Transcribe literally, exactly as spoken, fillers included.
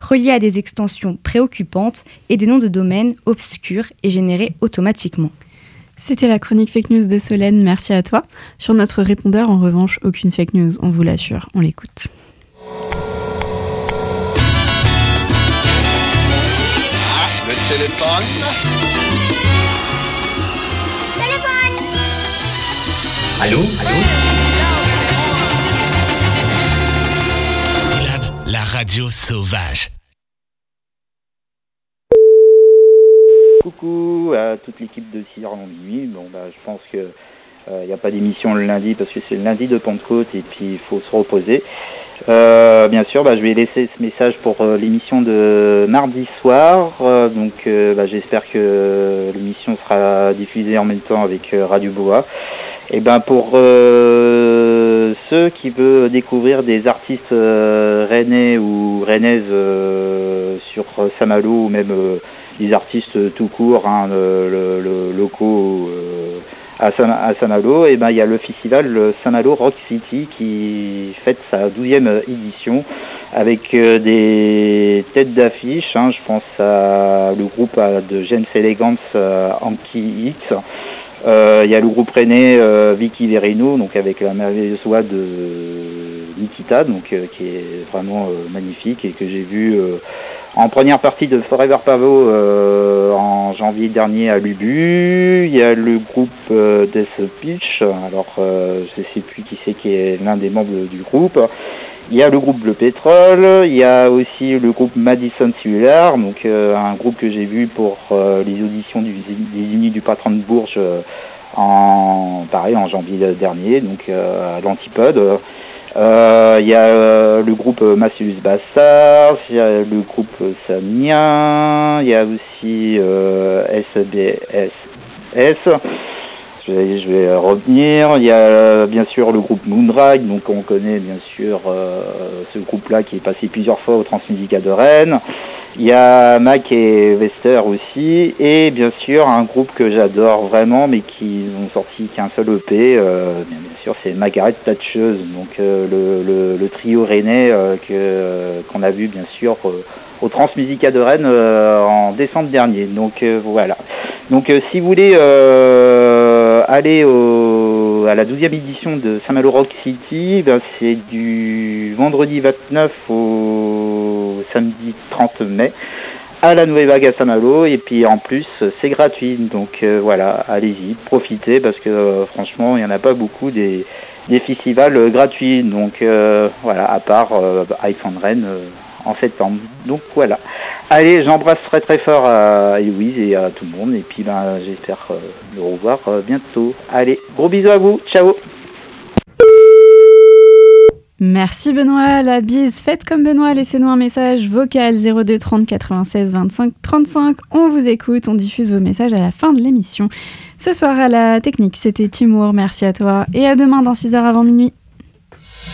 reliés à des extensions préoccupantes et des noms de domaines obscurs et générés automatiquement. C'était la chronique fake news de Solène, merci à toi. Sur notre répondeur, en revanche, aucune fake news, on vous l'assure, on l'écoute. Ah, le téléphone Téléphone Allô Allô Syllabe, la radio sauvage. Coucou à toute l'équipe de six heures avant minuit. Bon, bah, je pense qu'il n'y euh, a pas d'émission le lundi parce que c'est le lundi de Pentecôte et puis il faut se reposer. Euh, bien sûr, bah, je vais laisser ce message pour euh, l'émission de mardi soir. Euh, donc euh, bah, j'espère que l'émission sera diffusée en même temps avec euh, Radio Boa. Et ben pour euh, ceux qui veulent découvrir des artistes euh, rennais ou rennaises euh, sur euh, Saint-Malo ou même euh, des artistes tout court, hein, le, le, le, locaux euh, à, Saint, à Saint-Malo, et ben il y a le festival le Saint-Malo Rock City qui fête sa douzième édition avec euh, des têtes d'affiche, hein, je pense à le groupe à, de James Elegance, euh, Anki Hit. Il euh, y a le groupe rennais euh, Vicky Verino, donc avec la merveilleuse voix de Nikita, donc euh, qui est vraiment euh, magnifique et que j'ai vu euh, en première partie de Forever Pavo euh, en janvier dernier à Lubu. Il y a le groupe euh, Death Pitch, alors euh, je ne sais plus qui c'est qui est l'un des membres du groupe. Il y a le groupe Bleu Pétrole, il y a aussi le groupe Madison Cellular, donc euh, un groupe que j'ai vu pour euh, les auditions du, des Unis du Patron de Bourges euh, en pareil en janvier dernier, donc euh, à l'Antipode. Euh, il y a euh, le groupe Massius Bassars, il y a le groupe Samien, il y a aussi euh, S B S S. Je vais, je vais revenir. Il y a bien sûr le groupe Moonride, donc on connaît bien sûr euh, ce groupe-là qui est passé plusieurs fois au Transmusica de Rennes. Il y a Mac et Wester aussi, et bien sûr un groupe que j'adore vraiment, mais qui n'ont sorti qu'un seul E P. Euh, bien, bien sûr, c'est Margaret Thatcheuse, donc euh, le, le, le trio rennais euh, que euh, qu'on a vu bien sûr euh, au Transmusica de Rennes euh, en décembre dernier. Donc euh, voilà. Donc euh, si vous voulez euh, aller au, à la douzième édition de Saint-Malo Rock City, ben, c'est du vendredi vingt-neuf au samedi trente mai à la Nouvelle Vague à Saint-Malo, et puis en plus c'est gratuit, donc euh, voilà, allez-y, profitez parce que euh, franchement il n'y en a pas beaucoup des, des festivals euh, gratuits, donc euh, voilà, à part euh, iPhone Rennes euh, en septembre. Donc voilà. Allez, j'embrasse très très fort à Héloïse et à tout le monde, et puis ben, j'espère euh, le revoir euh, bientôt. Allez, gros bisous à vous, ciao. Merci Benoît, la bise, faites comme Benoît, laissez-nous un message vocal zéro deux trente quatre-vingt-seize vingt-cinq trente-cinq, on vous écoute, on diffuse vos messages à la fin de l'émission. Ce soir à la technique, c'était Timour, merci à toi, et à demain dans six heures avant minuit.